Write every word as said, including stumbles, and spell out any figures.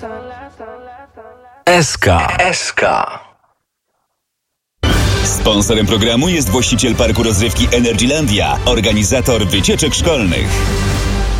S K. S K. Sponsorem programu jest właściciel parku rozrywki Energylandia, organizator wycieczek szkolnych.